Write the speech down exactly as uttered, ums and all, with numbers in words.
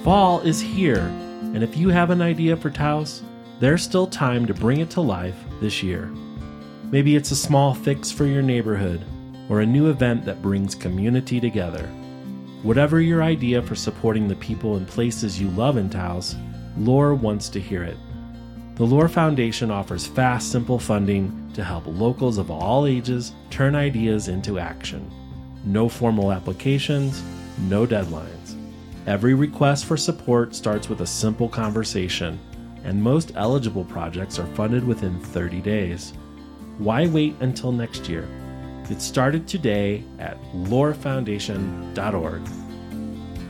Fall is here, and if you have an idea for Taos, there's still time to bring it to life this year. Maybe it's a small fix for your neighborhood or a new event that brings community together. Whatever your idea for supporting the people and places you love in Taos, Lore wants to hear it. The Lore Foundation offers fast, simple funding to help locals of all ages turn ideas into action. No formal applications, no deadlines. Every request for support starts with a simple conversation, and most eligible projects are funded within thirty days. Why wait until next year? Get started today at lore foundation dot org.